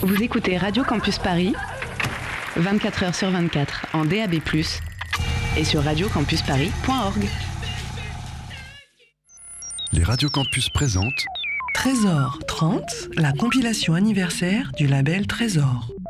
Vous écoutez Radio Campus Paris, 24 heures sur 24 en DAB+, et sur radiocampusparis.org. Les Radio Campus présentent Trésor 30, la compilation anniversaire du label Trésor.